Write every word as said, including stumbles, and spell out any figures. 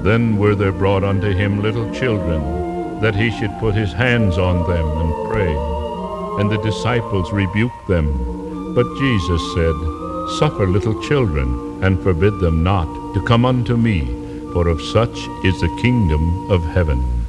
Then were there brought unto him little children, that he should put his hands on them and pray. And the disciples rebuked them. But Jesus said, Suffer little children, and forbid them not to come unto me, for of such is the kingdom of heaven.